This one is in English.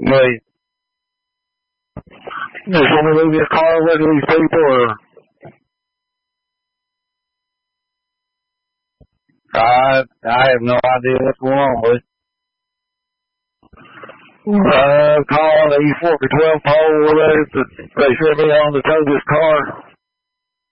Wait. Just want me to move this car away from these people, or? I have no idea what's going on with it. Call the E4 12 pole, they sent me on to tow this car.